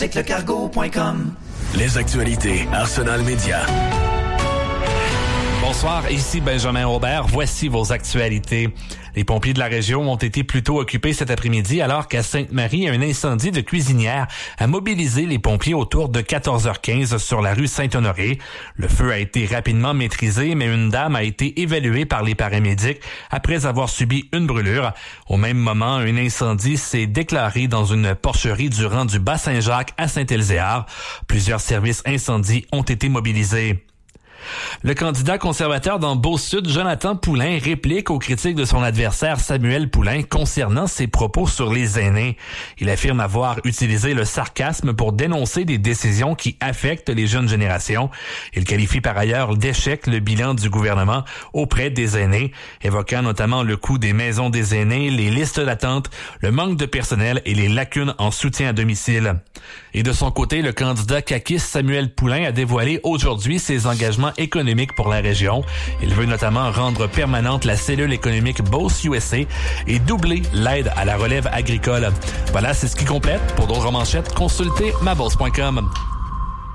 Lecargo.com. Les actualités Arsenal Média. Bonsoir, ici Benjamin Aubert. Voici vos actualités. Les pompiers de la région ont été plutôt occupés cet après-midi alors qu'à Sainte-Marie, un incendie de cuisinière a mobilisé les pompiers autour de 14h15 sur la rue Saint-Honoré. Le feu a été rapidement maîtrisé, mais une dame a été évaluée par les paramédics après avoir subi une brûlure. Au même moment, un incendie s'est déclaré dans une porcherie du rang du Bas-Saint-Jacques à Saint-Elzéar. Plusieurs services incendie ont été mobilisés. Le candidat conservateur dans Beauce-Sud, Jonathan Poulain, réplique aux critiques de son adversaire Samuel Poulain concernant ses propos sur les aînés. Il affirme avoir utilisé le sarcasme pour dénoncer des décisions qui affectent les jeunes générations. Il qualifie par ailleurs d'échec le bilan du gouvernement auprès des aînés, évoquant notamment le coût des maisons des aînés, les listes d'attente, le manque de personnel et les lacunes en soutien à domicile. Et de son côté, le candidat caquiste Samuel Poulain a dévoilé aujourd'hui ses engagements économique pour la région. Il veut notamment rendre permanente la cellule économique Beauce USA et doubler l'aide à la relève agricole. Voilà, c'est ce qui complète. Pour d'autres manchettes, consultez mabosse.com.